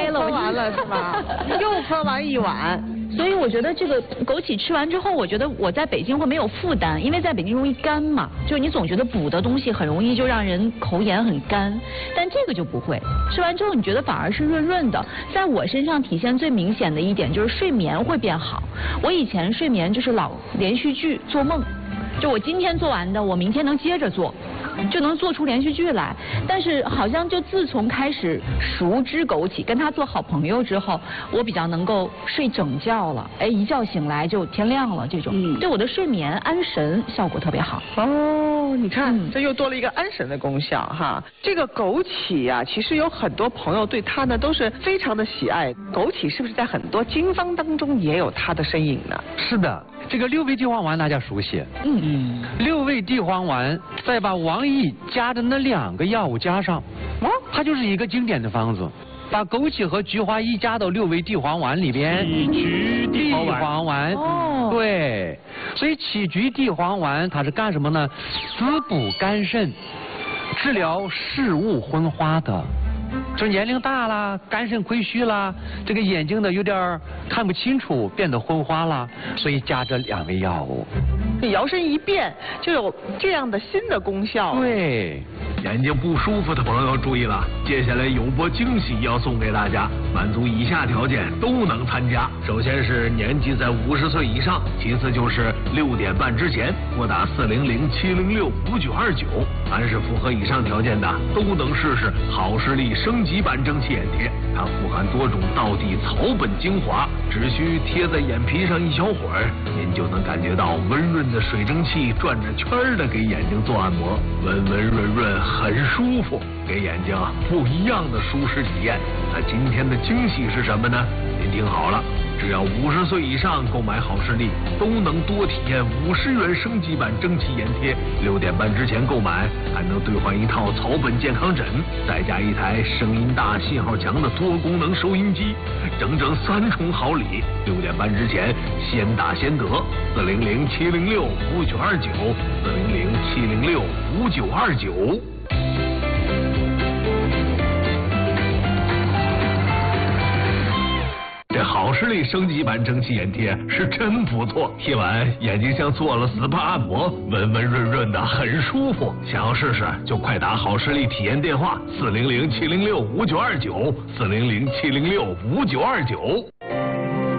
嗨了， 喝完了是吧？又喝完一碗。 所以我觉得这个枸杞吃完之后，我觉得我在北京会没有负担，因为在北京容易干嘛，就是你总觉得补的东西很容易就让人口眼很干，但这个就不会，吃完之后你觉得反而是润润的。在我身上体现最明显的一点就是睡眠会变好。我以前睡眠就是老连续剧做梦，就我今天做完的，我明天能接着做。就能做出连续剧来，但是好像就自从开始熟知枸杞，跟他做好朋友之后，我比较能够睡整觉了。哎，一觉醒来就天亮了，这种对我的睡眠安神效果特别好。 哦，你看，这又多了一个安神的功效哈。这个枸杞呀，其实有很多朋友对它呢都是非常的喜爱。枸杞是不是在很多经方当中也有它的身影呢？ 是的。这个六味地黄丸大家熟悉，六味地黄丸再把王益加的那2个药物加上，它就是一个经典的方子。把枸杞和菊花一加到六味地黄丸里边， 杞菊地黄丸。 对，所以杞菊地黄丸它是干什么呢？滋补肝肾，治疗视物昏花的。就年龄大了，肝肾亏虚了，这个眼睛呢有点看不清楚，变得昏花了，所以加这2味药物。 摇身一变就有这样的新的功效。 对。 眼睛不舒服的朋友注意了，接下来有波惊喜要送给大家，满足以下条件都能参加。首先是年纪在50岁以上，其次就是6点半之前拨打400-706-5929。凡是符合以上条件的，都能试试好视力升级版蒸汽眼贴。它富含多种道地草本精华，只需贴在眼皮上一小会儿，您就能感觉到温润的水蒸气转着圈的给眼睛做按摩，温温润润。很舒服，给眼睛不一样的舒适体验。那今天的惊喜是什么呢？您听好了，只要50岁以上购买好视力，都能多体验50元升级版蒸汽眼贴。6点半之前购买，还能兑换一套草本健康枕，再加一台声音大、信号强的多功能收音机，整整3重好礼。6点半之前先打先得，400-706-5929，400-706-5929。这好视力升级版蒸汽眼贴是真不错，贴完眼睛像做了 SPA 按摩，温温润润的，很舒服。想要试试就快打好视力体验电话400-706-5929，400-706-5929。